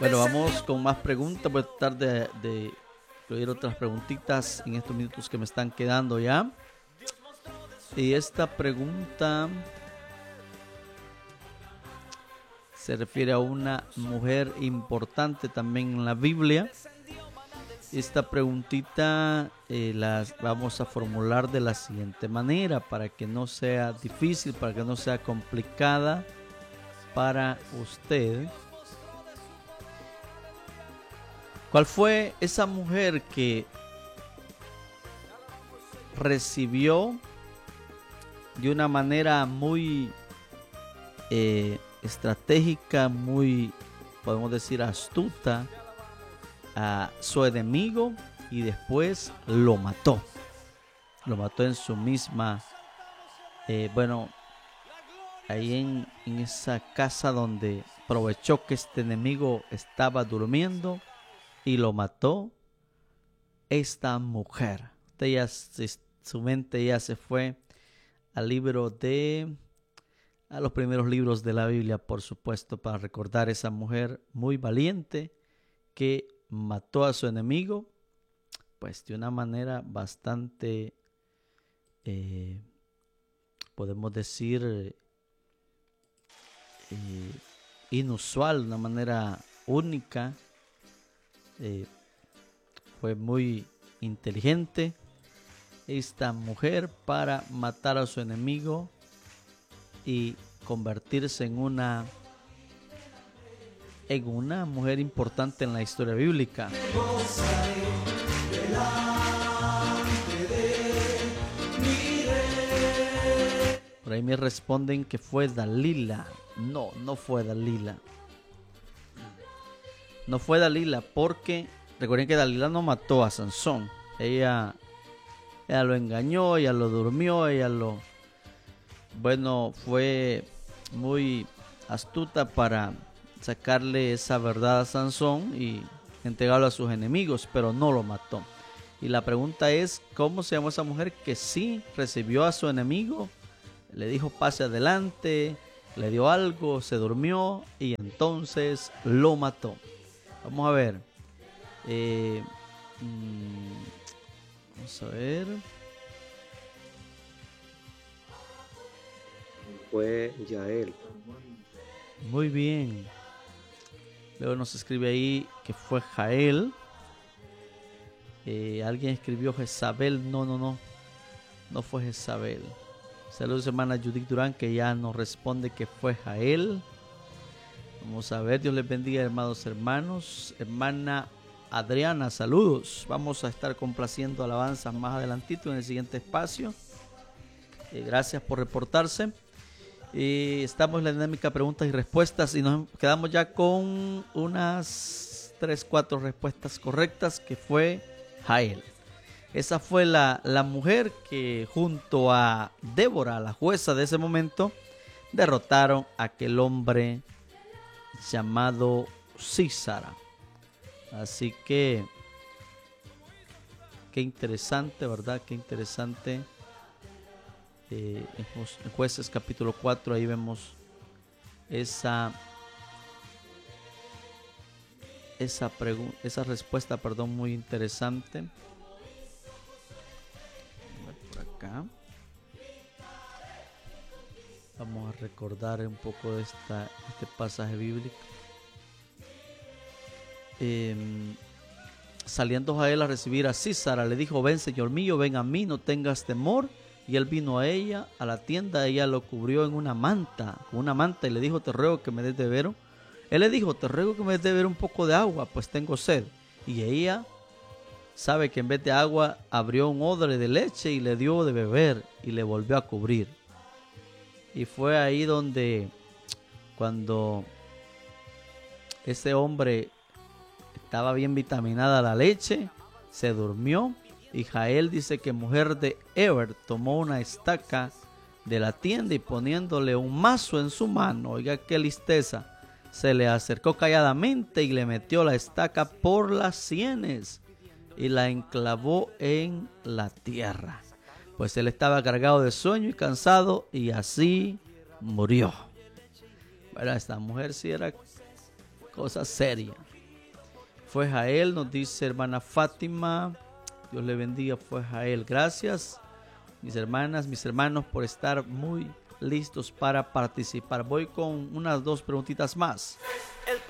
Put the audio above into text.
Bueno, vamos con más preguntas. Voy a tratar de incluir otras preguntitas en estos minutos que me están quedando ya. Y esta pregunta se refiere a una mujer importante también en la Biblia. Esta preguntita las vamos a formular de la siguiente manera para que no sea difícil, para que no sea complicada para usted. ¿Cuál fue esa mujer que recibió de una manera muy estratégica, muy, podemos decir, astuta a su enemigo y después lo mató? Lo mató en su misma, ahí en esa casa donde aprovechó que este enemigo estaba durmiendo y lo mató esta mujer. Su mente ya se fue al libro a los primeros libros de la Biblia, por supuesto, para recordar esa mujer muy valiente que mató a su enemigo, pues de una manera bastante, podemos decir, inusual, una manera única. Fue muy inteligente esta mujer para matar a su enemigo y convertirse en una mujer importante en la historia bíblica. Por ahí me responden que fue Dalila. No fue Dalila. No fue Dalila porque recuerden que Dalila no mató a Sansón. Ella lo engañó, ella lo durmió, fue muy astuta para sacarle esa verdad a Sansón y entregarlo a sus enemigos, pero no lo mató. Y la pregunta es, ¿cómo se llamó esa mujer que sí recibió a su enemigo? Le dijo pase adelante, le dio algo, se durmió y entonces lo mató. Vamos a ver. Vamos a ver. Fue Yael. Muy bien. Luego nos escribe ahí que fue Jael. Alguien escribió Jezabel. No fue Jezabel. Saludos, hermana Judith Durán, que ya nos responde que fue Jael. Vamos a ver, Dios les bendiga, hermanos. Hermana Adriana, saludos. Vamos a estar complaciendo alabanzas más adelantito en el siguiente espacio. Gracias por reportarse. Estamos en la dinámica preguntas y respuestas y nos quedamos ya con unas 3-4 respuestas correctas, que fue Jael. Esa fue la mujer que junto a Débora, la jueza de ese momento, derrotaron a aquel hombre llamado Sísara. Así que qué interesante, ¿verdad? Qué interesante. En Jueces capítulo 4 ahí vemos esa respuesta, muy interesante. Por acá vamos a recordar un poco de este pasaje bíblico. Saliendo Jael a recibir a Sísara, le dijo: ven, señor mío, ven a mí, no tengas temor. Y él vino a ella, a la tienda, ella lo cubrió con una manta, y le dijo: te ruego que me des de beber. Él le dijo: te ruego que me des de beber un poco de agua, pues tengo sed. Y ella sabe que en vez de agua abrió un odre de leche y le dio de beber y le volvió a cubrir. Y fue ahí donde, cuando ese hombre estaba bien vitaminada la leche, se durmió. Y Jael dice que mujer de Eber tomó una estaca de la tienda y poniéndole un mazo en su mano, oiga qué listeza, se le acercó calladamente y le metió la estaca por las sienes y la enclavó en la tierra. Pues él estaba cargado de sueño y cansado y así murió. Bueno, esta mujer sí era cosa seria. Fue Jael, nos dice hermana Fátima. Dios le bendiga, fue Jael. Gracias, mis hermanas, mis hermanos, por estar muy listos para participar. Voy con unas 2 preguntitas más.